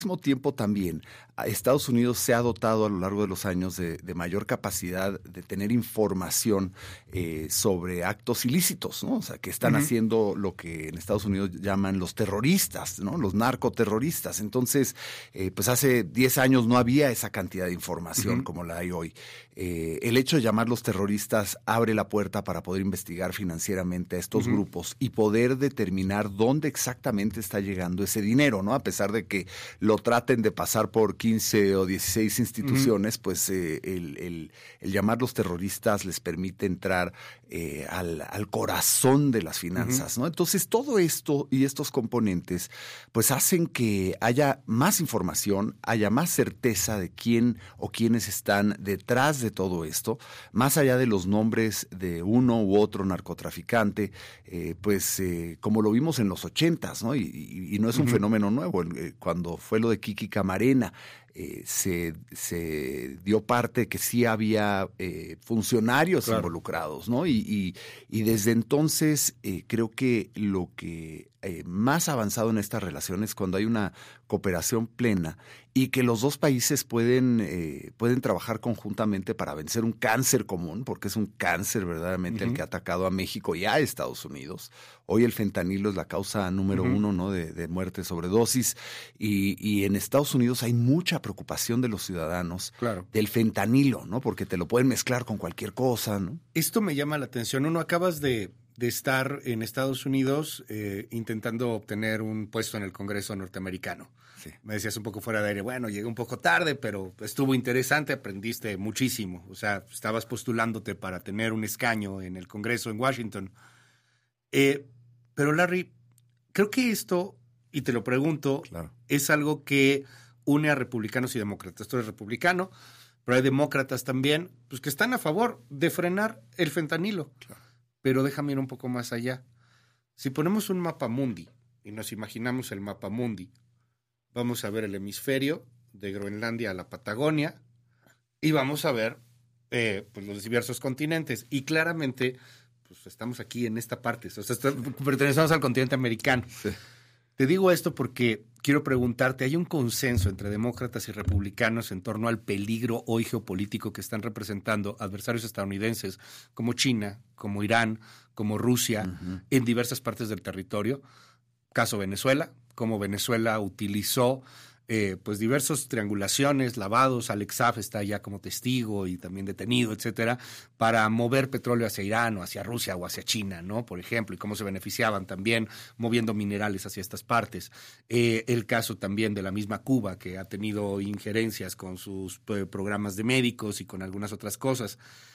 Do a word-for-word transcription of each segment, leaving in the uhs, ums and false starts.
mismo tiempo también Estados Unidos se ha dotado a lo largo de los años de, de mayor capacidad de tener información eh, sobre actos ilícitos, ¿no? O sea, que están uh-huh. haciendo lo que en Estados Unidos llaman los terroristas, ¿no? Los narcoterroristas. Entonces, eh, pues hace diez años no había esa cantidad de información uh-huh. como la hay hoy. Eh, el hecho de llamarlos terroristas abre la puerta para poder investigar financieramente a estos uh-huh. grupos y poder determinar dónde exactamente está llegando ese dinero, ¿no? A pesar de que lo traten de pasar por quince o dieciséis instituciones, uh-huh. pues eh, el, el, el llamarlos terroristas les permite entrar eh, al, al corazón de las finanzas, uh-huh. ¿no? Entonces, todo esto y estos componentes, pues hacen que haya más información, haya más certeza de quién o quiénes están detrás de todo esto, más allá de los nombres de uno u otro narcotraficante, eh, pues eh, como lo vimos en los ochentas, ¿no? Y, y, y no es un uh-huh. fenómeno nuevo. Eh, cuando fue lo de Kiki Camarena, eh, se, se dio parte que sí había eh, funcionarios claro. involucrados, ¿no? Y, y, y desde entonces eh, creo que lo que eh, más avanzado en esta relación es cuando hay una cooperación plena y que los dos países pueden, eh, pueden trabajar conjuntamente para vencer un cáncer común, porque es un cáncer verdaderamente uh-huh. el que ha atacado a México y a Estados Unidos. Hoy el fentanilo es la causa número uh-huh. uno, ¿no? de, de muerte sobredosis y, y en Estados Unidos hay mucha preocupación de los ciudadanos claro. del fentanilo, ¿no? Porque te lo pueden mezclar con cualquier cosa, ¿no? Esto me llama la atención. Uno, acabas de, de estar en Estados Unidos eh, intentando obtener un puesto en el Congreso norteamericano. Sí. Me decías un poco fuera de aire, bueno, llegué un poco tarde, pero estuvo interesante, aprendiste muchísimo. O sea, estabas postulándote para tener un escaño en el Congreso en Washington. Eh, pero Larry, creo que esto, y te lo pregunto, claro. es algo que une a republicanos y demócratas. Tú eres republicano, pero hay demócratas también, pues que están a favor de frenar el fentanilo. Claro. Pero déjame ir un poco más allá. Si ponemos un mapa mundi y nos imaginamos el mapa mundi, vamos a ver el hemisferio de Groenlandia a la Patagonia y vamos a ver eh, pues los diversos continentes. Y claramente, pues estamos aquí en esta parte. O sea, pertenecemos al continente americano. Sí. Te digo esto porque quiero preguntarte, ¿hay un consenso entre demócratas y republicanos en torno al peligro hoy geopolítico que están representando adversarios estadounidenses como China, como Irán, como Rusia, uh-huh. en diversas partes del territorio? Caso Venezuela, cómo Venezuela utilizó eh, pues diversas triangulaciones, lavados, Alex Saab está ya como testigo y también detenido, etcétera, para mover petróleo hacia Irán o hacia Rusia o hacia China, ¿no? Por ejemplo, y cómo se beneficiaban también moviendo minerales hacia estas partes. Eh, el caso también de la misma Cuba, que ha tenido injerencias con sus eh, programas de médicos y con algunas otras cosas.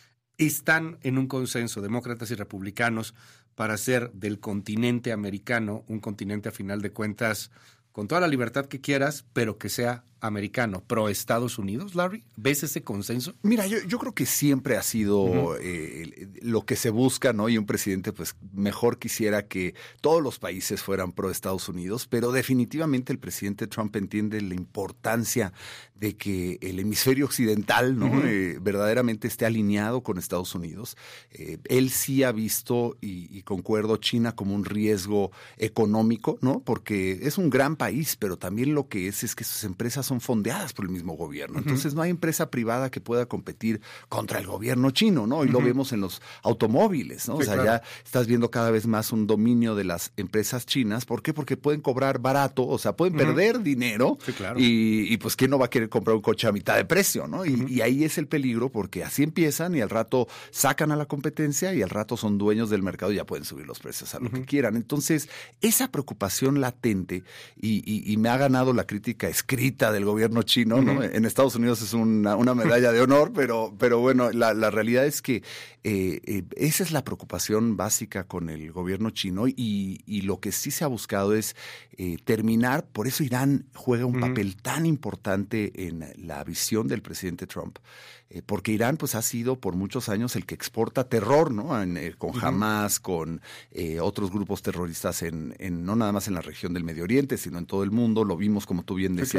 Están en un consenso, demócratas y republicanos, para hacer del continente americano un continente, a final de cuentas, con toda la libertad que quieras, pero que sea americano, pro Estados Unidos, Larry. ¿Ves ese consenso? Mira, yo, yo creo que siempre ha sido uh-huh. eh, lo que se busca, ¿no? Y un presidente, pues, mejor quisiera que todos los países fueran pro Estados Unidos, pero definitivamente el presidente Trump entiende la importancia de que el hemisferio occidental, ¿no? Uh-huh. eh, verdaderamente esté alineado con Estados Unidos. Eh, él sí ha visto, y, y concuerdo, China como un riesgo económico, ¿no? Porque es un gran país, pero también lo que es es que sus empresas son fondeadas por el mismo gobierno. Entonces uh-huh. no hay empresa privada que pueda competir contra el gobierno chino, ¿no? Y uh-huh. lo vemos en los automóviles, ¿no? Sí, o sea, claro. ya estás viendo cada vez más un dominio de las empresas chinas. ¿Por qué? Porque pueden cobrar barato, o sea, pueden uh-huh. perder dinero. Sí, claro. Y, y pues ¿quién no va a querer comprar un coche a mitad de precio, ¿no? Y, uh-huh. y ahí es el peligro, porque así empiezan y al rato sacan a la competencia y al rato son dueños del mercado y ya pueden subir los precios a lo uh-huh. que quieran. Entonces, esa preocupación latente y, y, y me ha ganado la crítica escrita del gobierno chino, ¿no? Uh-huh. En Estados Unidos es una, una medalla de honor, pero, pero bueno, la, la realidad es que eh, eh, esa es la preocupación básica con el gobierno chino y, y lo que sí se ha buscado es eh, terminar, por eso Irán juega un uh-huh. papel tan importante en la visión del presidente Trump, eh, porque Irán pues ha sido por muchos años el que exporta terror, ¿no? En, eh, con uh-huh. Hamas, con eh, otros grupos terroristas en, en no nada más en la región del Medio Oriente, sino en todo el mundo. Lo vimos, como tú bien decías, sí, claro. en Venezuela.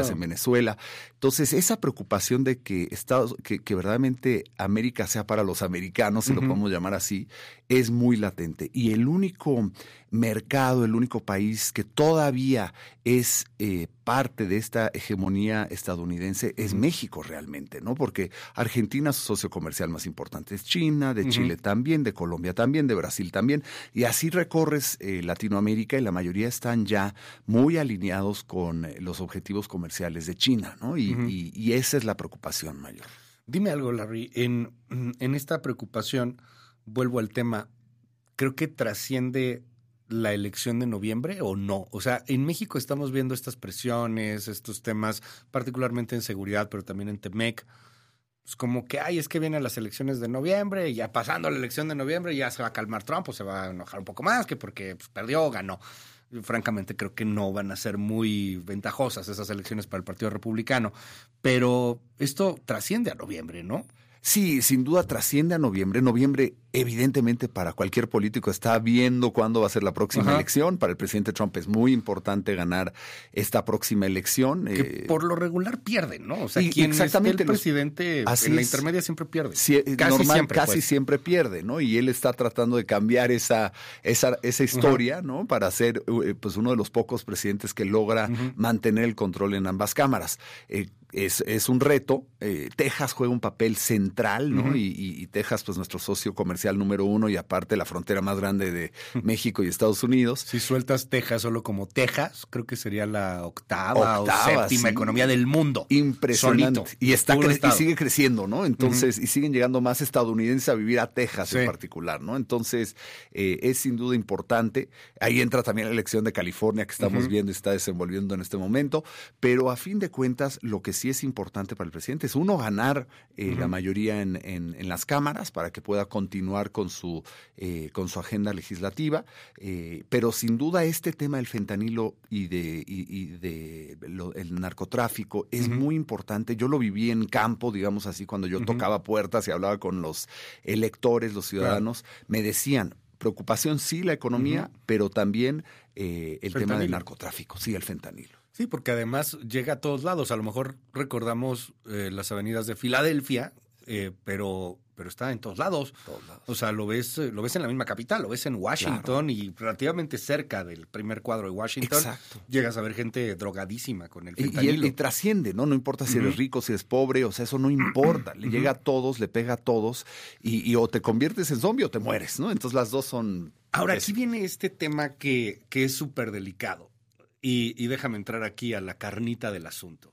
Venezuela. Entonces, esa preocupación de que Estados, que, que verdaderamente América sea para los americanos, si uh-huh. lo podemos llamar así, es muy latente. Y el único mercado, el único país que todavía es eh, parte de esta hegemonía estadounidense es uh-huh. México realmente, ¿no? Porque Argentina, su socio comercial más importante es China, de uh-huh. Chile también, de Colombia también, de Brasil también, y así recorres eh, Latinoamérica y la mayoría están ya muy alineados con eh, los objetivos comerciales de China, ¿no? Y, uh-huh. y, y esa es la preocupación mayor. Dime algo, Larry, en, en esta preocupación, vuelvo al tema, creo que trasciende la elección de noviembre o no. O sea, en México estamos viendo estas presiones, estos temas, particularmente en seguridad, pero también en Temec. Pues como que, ay, es que vienen las elecciones de noviembre y ya pasando la elección de noviembre ya se va a calmar Trump o se va a enojar un poco más, que porque pues, perdió o ganó. Francamente, creo que no van a ser muy ventajosas esas elecciones para el Partido Republicano. Pero esto trasciende a noviembre, ¿no? Sí, sin duda trasciende a noviembre. Noviembre, evidentemente, para cualquier político está viendo cuándo va a ser la próxima Ajá. elección. Para el presidente Trump es muy importante ganar esta próxima elección. Que eh, por lo regular pierden, ¿no? O sea, y, quien exactamente el presidente los, en la intermedia siempre pierde. Sí, casi normal, siempre, casi pues. siempre pierde, ¿no? Y él está tratando de cambiar esa, esa, esa historia, Ajá. ¿no? Para ser pues uno de los pocos presidentes que logra uh-huh. mantener el control en ambas cámaras. Eh, Es, es un reto. Eh, Texas juega un papel central, ¿no? Uh-huh. Y, y, y Texas, pues nuestro socio comercial número uno y aparte la frontera más grande de México y Estados Unidos. Si sueltas Texas solo como Texas, creo que sería la octava, octava o séptima sí. economía del mundo. Impresionante. Solito, y está cre- y sigue creciendo, ¿no? Entonces, uh-huh. y siguen llegando más estadounidenses a vivir a Texas sí. en particular, ¿no? Entonces, eh, es sin duda importante. Ahí entra también la elección de California que estamos uh-huh. viendo y está desenvolviendo en este momento. Pero a fin de cuentas, lo que sí es importante para el presidente es uno ganar eh, uh-huh. la mayoría en, en, en las cámaras para que pueda continuar con su eh, con su agenda legislativa, eh, pero sin duda este tema del fentanilo y de y, y de lo, el narcotráfico es uh-huh. muy importante. Yo lo viví en campo, digamos así, cuando yo uh-huh. tocaba puertas y hablaba con los electores, los ciudadanos, claro. me decían preocupación sí la economía, uh-huh. pero también eh, el fentanilo. tema del narcotráfico, sí el fentanilo. Sí, porque además llega a todos lados. A lo mejor recordamos eh, las avenidas de Filadelfia, eh, pero, pero está en todos lados. todos lados. O sea, lo ves, lo ves en la misma capital, lo ves en Washington claro. y relativamente cerca del primer cuadro de Washington. Exacto. Llegas a ver gente drogadísima con el fentanilo. Y, y, y trasciende, ¿no? No importa si uh-huh. eres rico, si eres pobre, o sea, eso no importa. Le uh-huh. llega a todos, le pega a todos y, y o te conviertes en zombie o te mueres, ¿no? Entonces las dos son... Ahora, aquí viene este tema que, que es súper delicado. Y, y déjame entrar aquí a la carnita del asunto.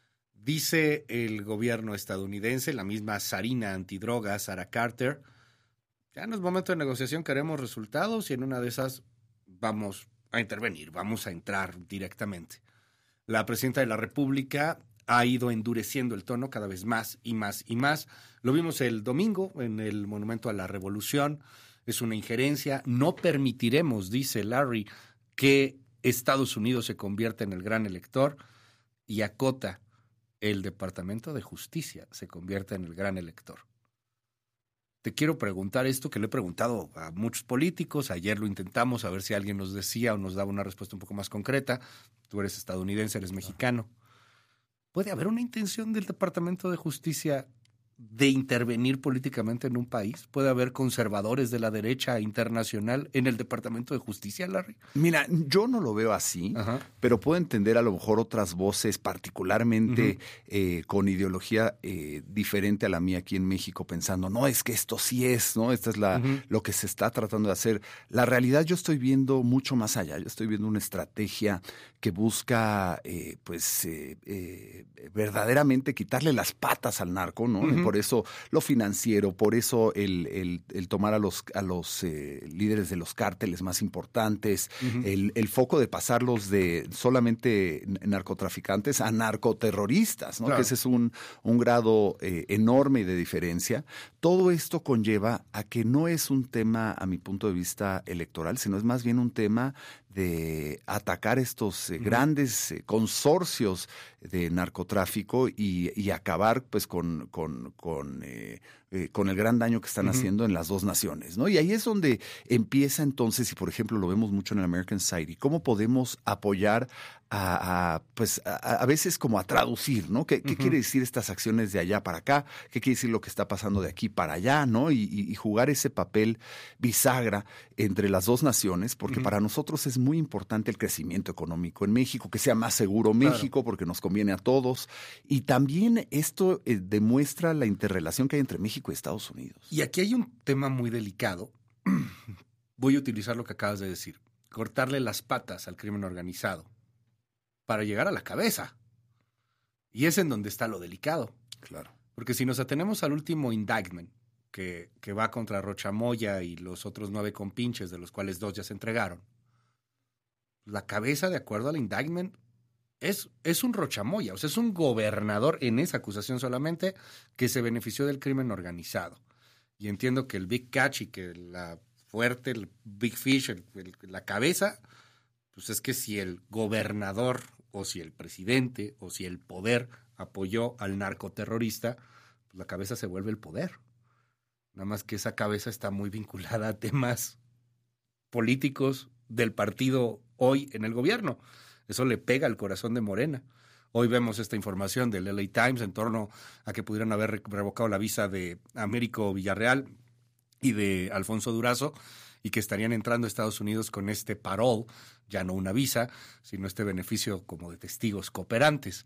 Dice el gobierno estadounidense, la misma zarina antidroga, Sarah Carter, ya no es momento de negociación, queremos resultados y en una de esas vamos a intervenir, vamos a entrar directamente. La presidenta de la República ha ido endureciendo el tono cada vez más y más y más. Lo vimos el domingo en el Monumento a la Revolución. Es una injerencia. No permitiremos, dice Larry, que Estados Unidos se convierte en el gran elector y acota el Departamento de Justicia se convierte en el gran elector. Te quiero preguntar esto que le he preguntado a muchos políticos. Ayer lo intentamos a ver si alguien nos decía o nos daba una respuesta un poco más concreta. Tú eres estadounidense, eres mexicano. ¿Puede haber una intención del Departamento de Justicia de intervenir políticamente en un país? ¿Puede haber conservadores de la derecha internacional en el Departamento de Justicia, Larry? Mira, yo no lo veo así, Ajá. pero puedo entender a lo mejor otras voces, particularmente uh-huh. eh, con ideología eh, diferente a la mía aquí en México, pensando, no, es que esto sí es, ¿no? Esta es la, uh-huh. lo que se está tratando de hacer. La realidad yo estoy viendo mucho más allá. Yo estoy viendo una estrategia que busca, eh, pues, eh, eh, verdaderamente quitarle las patas al narco, ¿no? Uh-huh. Por eso lo financiero, por eso el, el, el tomar a los, a los eh, líderes de los cárteles más importantes, uh-huh. el, el foco de pasarlos de solamente narcotraficantes a narcoterroristas, ¿no? Claro. Que ese es un, un grado eh, enorme de diferencia. Todo esto conlleva a que no es un tema, a mi punto de vista, electoral, sino es más bien un tema de atacar estos eh, uh-huh. grandes eh, consorcios de narcotráfico y, y acabar pues con, con, con, eh, eh, con el gran daño que están uh-huh. haciendo en las dos naciones, ¿no? Y ahí es donde empieza entonces, y por ejemplo lo vemos mucho en el American Society, cómo podemos apoyar a, a pues a, a veces como a traducir, ¿no? ¿Qué, uh-huh. ¿Qué quiere decir estas acciones de allá para acá? ¿Qué quiere decir lo que está pasando de aquí para allá, ¿no? Y, y, y jugar ese papel bisagra entre las dos naciones, porque uh-huh. para nosotros es muy importante el crecimiento económico en México, que sea más seguro México, claro. porque nos conviene a todos. Y también esto eh, demuestra la interrelación que hay entre México y Estados Unidos. Y aquí hay un tema muy delicado. Voy a utilizar lo que acabas de decir. Cortarle las patas al crimen organizado para llegar a la cabeza. Y es en donde está lo delicado. Claro. Porque si nos atenemos al último indictment que, que va contra Rocha Moya y los otros nueve compinches, de los cuales dos ya se entregaron, la cabeza, de acuerdo al indictment, es, es un Rocha Moya. O sea, es un gobernador en esa acusación solamente que se benefició del crimen organizado. Y entiendo que el big catch y que la fuerte, el big fish, el, el, la cabeza, pues es que si el gobernador o si el presidente o si el poder apoyó al narcoterrorista, pues la cabeza se vuelve el poder. Nada más que esa cabeza está muy vinculada a temas políticos del partido hoy en el gobierno. Eso le pega al corazón de Morena. Hoy vemos esta información del L A Times en torno a que pudieran haber revocado la visa de Américo Villarreal y de Alfonso Durazo y que estarían entrando a Estados Unidos con este parole, ya no una visa, sino este beneficio como de testigos cooperantes.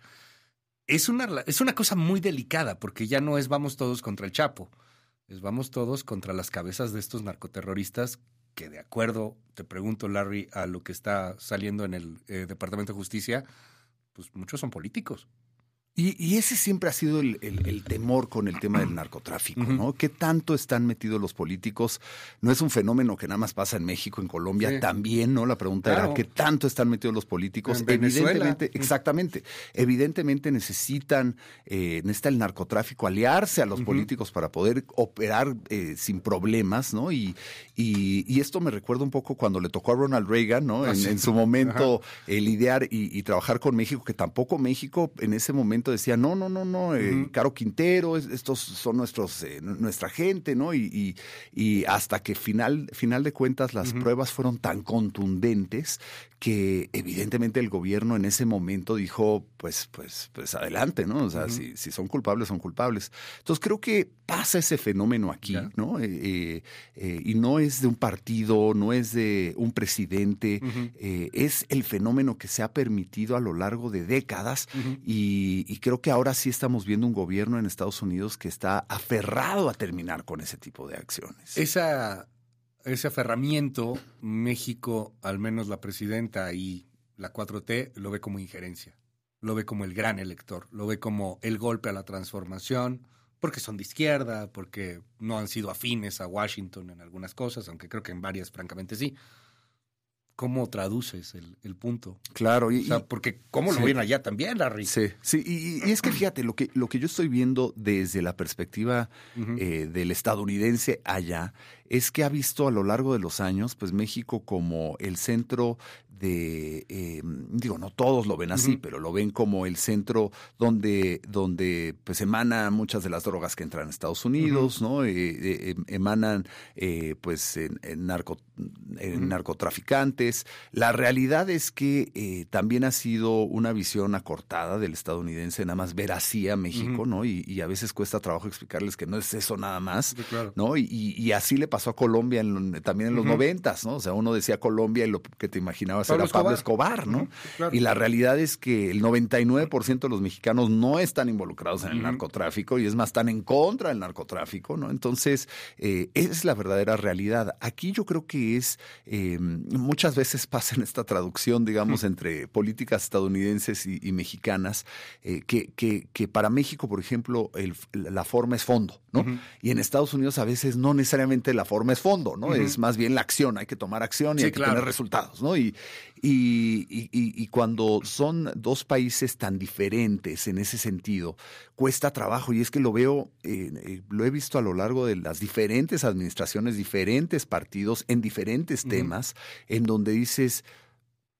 Es una, es una cosa muy delicada porque ya no es vamos todos contra el Chapo, es vamos todos contra las cabezas de estos narcoterroristas que de acuerdo, te pregunto Larry, a lo que está saliendo en el eh, Departamento de Justicia, pues muchos son políticos. Y, y ese siempre ha sido el, el, el temor con el tema del narcotráfico, ¿no? Uh-huh. ¿Qué tanto están metidos los políticos? No es un fenómeno que nada más pasa en México, en Colombia sí. también, ¿no? La pregunta claro. era, ¿qué tanto están metidos los políticos? En evidentemente, Venezuela. exactamente. Evidentemente necesitan, eh, necesita el narcotráfico aliarse a los uh-huh. políticos para poder operar eh, sin problemas, ¿no? Y, y, y esto me recuerda un poco cuando le tocó a Ronald Reagan, ¿no? En, en su momento eh, lidiar y, y trabajar con México, que tampoco México en ese momento decía, no, no, no, no, eh, uh-huh. Caro Quintero, estos son nuestros, eh, nuestra gente, ¿no? Y, y, y hasta que final, final de cuentas las uh-huh. pruebas fueron tan contundentes que evidentemente el gobierno en ese momento dijo, pues, pues, pues adelante, ¿no? O sea, uh-huh. si, si son culpables, son culpables. Entonces creo que pasa ese fenómeno aquí, yeah. ¿no? Eh, eh, eh, y no es de un partido, no es de un presidente, uh-huh. eh, es el fenómeno que se ha permitido a lo largo de décadas uh-huh. y, y creo que ahora sí estamos viendo un gobierno en Estados Unidos que está aferrado a terminar con ese tipo de acciones. Esa... Ese aferramiento, México, al menos la presidenta y la cuatro T, lo ve como injerencia, lo ve como el gran elector, lo ve como el golpe a la transformación, porque son de izquierda, porque no han sido afines a Washington en algunas cosas, aunque creo que en varias francamente sí. ¿Cómo traduces el, el punto? Claro. Y, o sea, porque ¿cómo sí. lo ven allá también, Larry? Sí, sí. Y, y es que fíjate, lo que, lo que yo estoy viendo desde la perspectiva uh-huh. eh, del estadounidense allá es que ha visto a lo largo de los años, pues México como el centro de, eh, digo, no todos lo ven así, uh-huh. pero lo ven como el centro donde, donde pues emanan muchas de las drogas que entran a Estados Unidos, uh-huh. ¿no? Eh, eh, emanan eh, pues en, en, narco, en uh-huh. narcotraficantes. La realidad es que eh, también ha sido una visión acortada del estadounidense, nada más ver así a México, uh-huh. ¿no? Y, y a veces cuesta trabajo explicarles que no es eso nada más, sí, claro. ¿no? Y, y así le pasó a Colombia en, también en los uh-huh. noventas, ¿no? O sea, uno decía Colombia y lo que te imaginabas Pablo era Pablo Escobar, Escobar ¿no? Uh-huh. Claro. Y la realidad es que el noventa y nueve por ciento de los mexicanos no están involucrados en el uh-huh. narcotráfico y es más, están en contra del narcotráfico, ¿no? Entonces, eh, esa es la verdadera realidad. Aquí yo creo que es, eh, muchas veces pasa en esta traducción, digamos, uh-huh. entre políticas estadounidenses y, y mexicanas, eh, que, que, que para México, por ejemplo, el, la forma es fondo, ¿no? Uh-huh. Y en Estados Unidos a veces no necesariamente la forma es fondo, ¿no? Uh-huh. Es más bien la acción, hay que tomar acción y sí, hay que claro. tener resultados, ¿no? Y, y, y, y cuando son dos países tan diferentes en ese sentido, cuesta trabajo y es que lo veo, eh, eh, lo he visto a lo largo de las diferentes administraciones, diferentes partidos, en diferentes uh-huh. temas, en donde dices,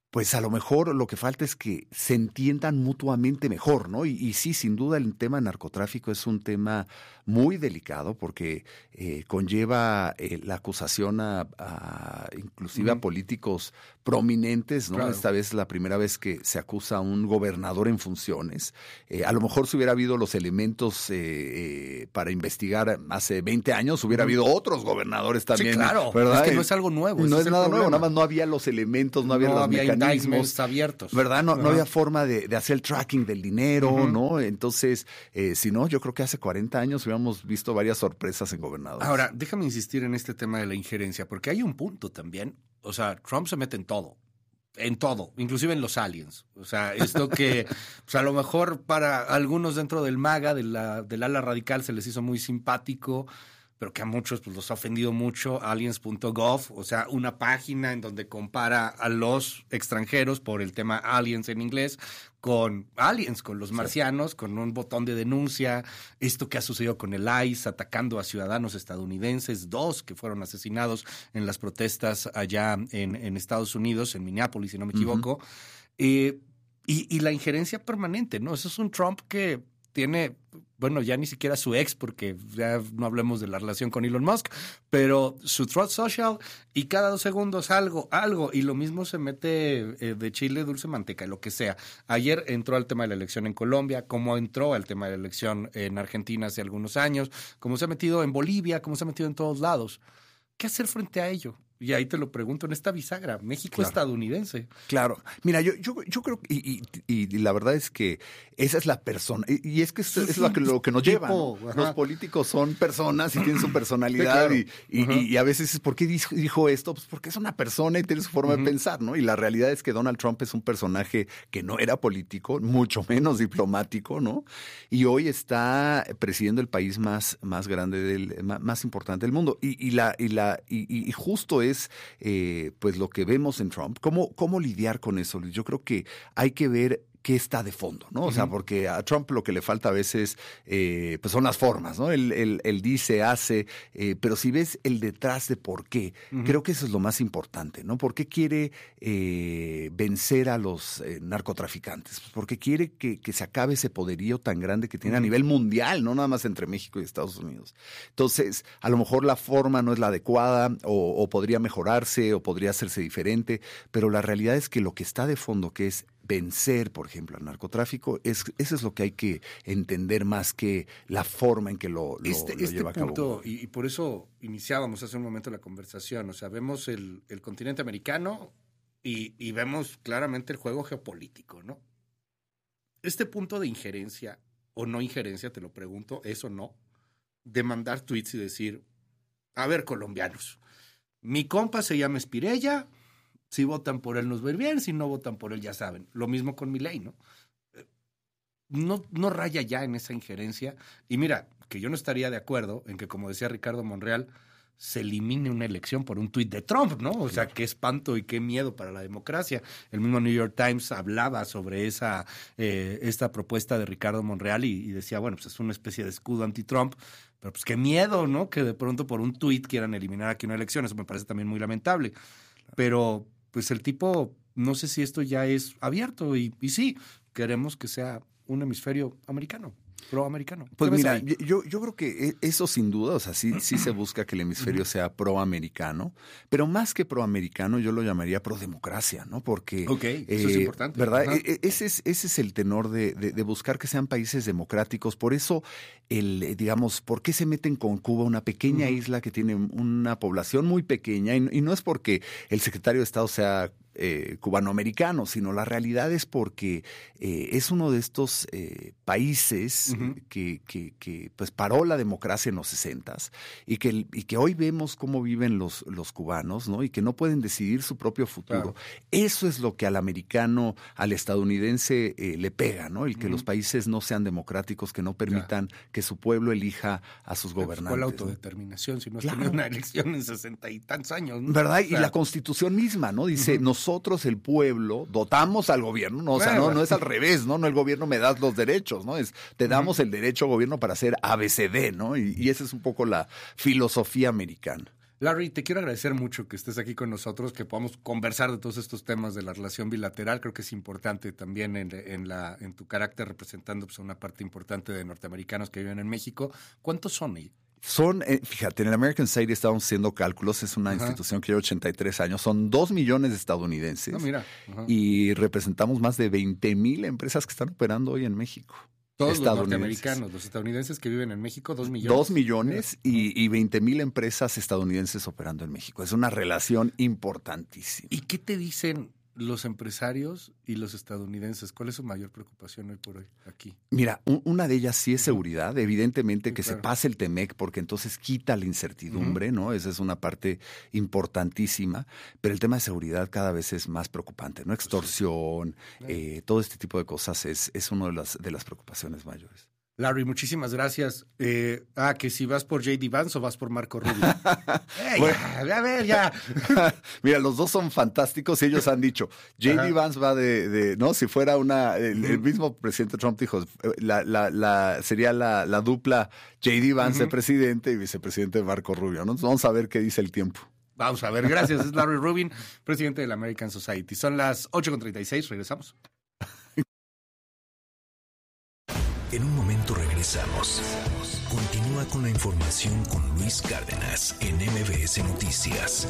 Pues a lo mejor lo que falta es que se entiendan mutuamente mejor, ¿no? Y, y sí, sin duda el tema narcotráfico es un tema muy delicado porque eh, conlleva eh, la acusación a, a inclusive uh-huh. a políticos prominentes, ¿no? Claro. Esta vez es la primera vez que se acusa a un gobernador en funciones. Eh, a lo mejor si hubiera habido los elementos eh, eh, para investigar hace veinte años, hubiera uh-huh. habido otros gobernadores también. Sí, claro, ¿verdad? Es que no es algo nuevo. No es, es nada problema. nuevo, nada más no había los elementos, no, no había los había mecanismos abiertos. ¿Verdad? No, uh-huh. no había forma de, de hacer el tracking del dinero, uh-huh. ¿no? Entonces, eh, si no, yo creo que hace cuarenta años hubiéramos visto varias sorpresas en gobernadores. Ahora, déjame insistir en este tema de la injerencia, porque hay un punto también. O sea, Trump se mete en todo. En todo, inclusive en los aliens. O sea, esto que pues a lo mejor para algunos dentro del MAGA, de la, del ala radical, se les hizo muy simpático, pero que a muchos pues, los ha ofendido mucho, aliens punto gov, o sea, una página en donde compara a los extranjeros por el tema aliens en inglés con aliens, con los marcianos, sí. con un botón de denuncia, esto que ha sucedido con el I C E atacando a ciudadanos estadounidenses, dos que fueron asesinados en las protestas allá en, en Estados Unidos, en Minneapolis, si no me equivoco, uh-huh. eh, y, y la injerencia permanente, ¿no? Eso es un Trump que tiene, bueno, ya ni siquiera su ex, porque ya no hablemos de la relación con Elon Musk, pero su Truth Social y cada dos segundos algo, algo, y lo mismo se mete eh, de chile, dulce, manteca, lo que sea. Ayer entró al tema de la elección en Colombia, como entró al tema de la elección en Argentina hace algunos años, como se ha metido en Bolivia, como se ha metido en todos lados. ¿Qué hacer frente a ello? Y ahí te lo pregunto en esta bisagra, México claro. estadounidense. Claro. Mira, yo, yo, yo creo que, y, y, y la verdad es que esa es la persona, y, y es que eso es lo que, lo que nos lleva, ¿no? Los políticos son personas y tienen su personalidad, sí, claro. y, y, y a veces, ¿por qué dijo, dijo esto? Pues porque es una persona y tiene su forma uh-huh. de pensar, ¿no? Y la realidad es que Donald Trump es un personaje que no era político, mucho menos diplomático, ¿no? Y hoy está presidiendo el país más, más grande, del, más, más importante del mundo. Y, y, la, y, la, y, y justo es es eh, pues lo que vemos en Trump. ¿Cómo, cómo lidiar con eso, Luis? Yo creo que hay que ver qué está de fondo, ¿no? O uh-huh. sea, porque a Trump lo que le falta a veces eh, pues son las formas, ¿no? Él, él, él dice, hace, eh, pero si ves el detrás de por qué, uh-huh. creo que eso es lo más importante, ¿no? ¿Por qué quiere eh, vencer a los eh, narcotraficantes? Pues porque quiere que, que se acabe ese poderío tan grande que tiene uh-huh. a nivel mundial, no nada más entre México y Estados Unidos. Entonces, a lo mejor la forma no es la adecuada o, o podría mejorarse o podría hacerse diferente, pero la realidad es que lo que está de fondo, que es vencer, por ejemplo, al narcotráfico, es, eso es lo que hay que entender más que la forma en que lo, lo, este, lo este lleva punto, a cabo. Y, y por eso iniciábamos hace un momento la conversación, o sea, vemos el, el continente americano y, y vemos claramente el juego geopolítico, ¿no? Este punto de injerencia o no injerencia, te lo pregunto, ¿es o no? De mandar tweets y decir, a ver, colombianos, mi compa se llama Espirella. Si votan por él nos va a ir bien, si no votan por él ya saben. Lo mismo con Milei, ¿no? No, no raya ya en esa injerencia. Y mira, que yo no estaría de acuerdo en que, como decía Ricardo Monreal, se elimine una elección por un tuit de Trump, ¿no? O sea, qué espanto y qué miedo para la democracia. El mismo New York Times hablaba sobre esa eh, esta propuesta de Ricardo Monreal y, y decía, bueno, pues es una especie de escudo anti-Trump, pero pues qué miedo, ¿no? Que de pronto por un tuit quieran eliminar aquí una elección. Eso me parece también muy lamentable. Pero pues el tipo, no sé si esto ya es abierto y, y sí, queremos que sea un hemisferio americano, proamericano. Pues mira, yo, yo creo que eso sin duda, o sea, sí, sí se busca que el hemisferio sea proamericano, pero más que proamericano yo lo llamaría prodemocracia, ¿no? Porque... Ok, eso eh, es importante. ¿Verdad? Ajá. Ese es, ese es el tenor de, de, de buscar que sean países democráticos. Por eso, el, digamos, ¿por qué se meten con Cuba, una pequeña uh-huh. isla que tiene una población muy pequeña? Y, y no es porque el secretario de Estado sea... Eh, cubanoamericano, sino la realidad es porque eh, es uno de estos eh, países uh-huh. que, que, que pues paró la democracia en los sesentas y que, y que hoy vemos cómo viven los, los cubanos, ¿no? Y que no pueden decidir su propio futuro. Claro. Eso es lo que al americano, al estadounidense eh, le pega, ¿no? El que uh-huh. los países no sean democráticos, que no permitan claro. que su pueblo elija a sus gobernantes. ¿Cuál autodeterminación? ¿No? Si no has claro. tenido una elección en sesenta y tantos años, ¿no? ¿Verdad? O sea, y la Constitución misma, ¿no? Dice, uh-huh. nosotros Nosotros, el pueblo, dotamos al gobierno, ¿no? O sea, no, no es al revés, ¿no? No el gobierno me da los derechos, ¿no? Es te damos uh-huh. el derecho al gobierno para hacer A B C D, ¿no? Y, y esa es un poco la filosofía americana. Larry, te quiero agradecer mucho que estés aquí con nosotros, que podamos conversar de todos estos temas de la relación bilateral. Creo que es importante también en, en, la, en tu carácter representando pues, a una parte importante de norteamericanos que viven en México. ¿Cuántos son ahí? Son, eh, fíjate, en el American Society estamos haciendo cálculos, es una Ajá. institución que lleva ochenta y tres años, son dos millones de estadounidenses no, mira. y representamos más de veinte mil empresas que están operando hoy en México. Todos los norteamericanos, los estadounidenses que viven en México, dos millones. Dos millones y, y veinte mil empresas estadounidenses operando en México. Es una relación importantísima. ¿Y qué te dicen los empresarios y los estadounidenses? ¿Cuál es su mayor preocupación hoy por hoy aquí? Mira, un, una de ellas sí es seguridad. Evidentemente Sí, que claro. se pase el Temec porque entonces quita la incertidumbre, Ujú. ¿no? Esa es una parte importantísima. Pero el tema de seguridad cada vez es más preocupante, ¿no? Extorsión, Claro. eh, todo este tipo de cosas es, es una de las, de las preocupaciones mayores. Larry, muchísimas gracias. Eh, ah, que si vas por J D Vance o vas por Marco Rubio. eh, Bueno. ya, a ver, ya. Mira, los dos son fantásticos y ellos han dicho, J D Ajá. Vance va de, de, ¿no? Si fuera una, el, el mismo presidente Trump dijo, la, la, la, sería la, la dupla J D Vance Ujú. de presidente y vicepresidente Marco Rubio, ¿no? Entonces vamos a ver qué dice el tiempo. Vamos a ver, gracias. Es Larry Rubin, presidente de la American Society. Son las ocho con treinta y seis, regresamos. En un momento regresamos. Continúa con la información con Luis Cárdenas en M B S Noticias.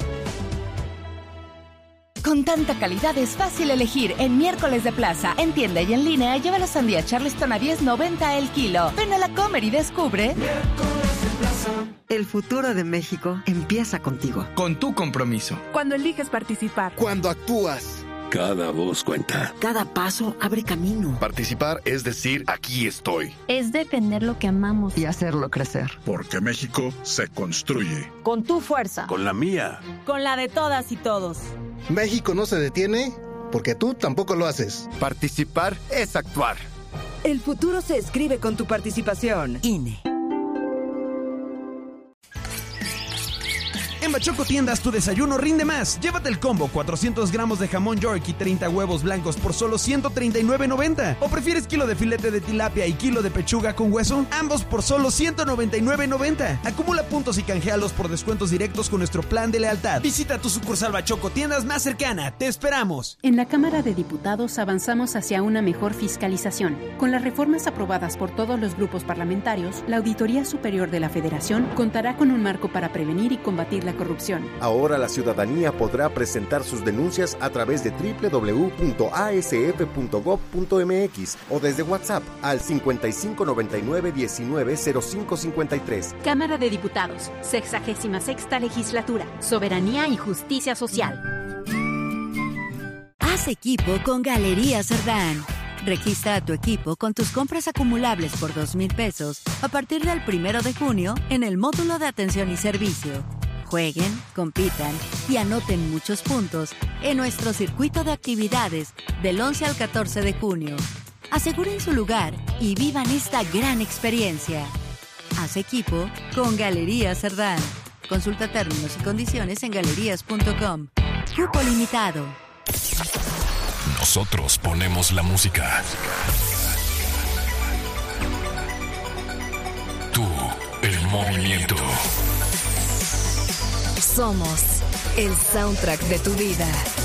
Con tanta calidad es fácil elegir. En Miércoles de Plaza, en tienda y en línea, lleva la sandía Charleston a diez noventa el kilo. Ven a la Comer y descubre. El futuro de México empieza contigo. Con tu compromiso. Cuando eliges participar. Cuando actúas. Cada voz cuenta. Cada paso abre camino. Participar es decir, aquí estoy. Es defender lo que amamos. Y hacerlo crecer. Porque México se construye. Con tu fuerza. Con la mía. Con la de todas y todos. México no se detiene porque tú tampoco lo haces. Participar es actuar. El futuro se escribe con tu participación. I N E. En Bachoco Tiendas tu desayuno rinde más. Llévate el combo cuatrocientos gramos de jamón York y treinta huevos blancos por solo ciento treinta y nueve noventa. ¿O prefieres kilo de filete de tilapia y kilo de pechuga con hueso? Ambos por solo ciento noventa y nueve noventa. Acumula puntos y canjealos por descuentos directos con nuestro plan de lealtad. Visita tu sucursal Bachoco Tiendas más cercana. ¡Te esperamos! En la Cámara de Diputados avanzamos hacia una mejor fiscalización. Con las reformas aprobadas por todos los grupos parlamentarios, la Auditoría Superior de la Federación contará con un marco para prevenir y combatir la corrupción. Ahora la ciudadanía podrá presentar sus denuncias a través de doble u doble u doble u punto a s f punto gob punto m x o desde WhatsApp al cincuenta y cinco noventa y nueve diecinueve cero cinco cincuenta y tres. Cámara de Diputados, sexagésima sexta legislatura, soberanía y justicia social. Haz equipo con Galerías Cerdán. Registra a tu equipo con tus compras acumulables por dos mil pesos a partir del primero de junio en el módulo de atención y servicio. Jueguen, compitan y anoten muchos puntos en nuestro circuito de actividades del once al catorce de junio. Aseguren su lugar y vivan esta gran experiencia. Haz equipo con Galerías Cerdán. Consulta términos y condiciones en galerías punto com. Cupo limitado. Nosotros ponemos la música. Tú, el movimiento. Somos el soundtrack de tu vida.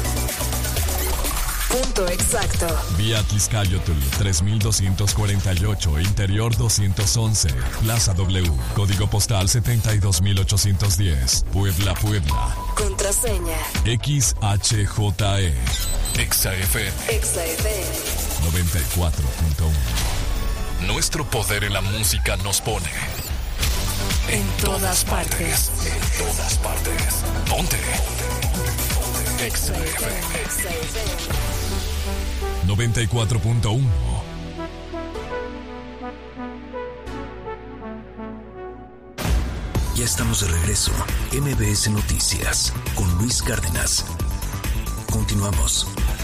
Punto exacto. Vía Tliscayotl tres mil doscientos cuarenta y ocho, Interior doscientos once, Plaza W, Código Postal setenta y dos mil ochocientos diez, Puebla, Puebla. Contraseña. X H J E. Exa F M. Exa F M. noventa y cuatro punto uno. Nuestro poder en la música nos pone en todas partes. En todas partes. Ponte. Exa F M. noventa y cuatro punto uno. Ya estamos de regreso. M B S Noticias con Luis Cárdenas. Continuamos.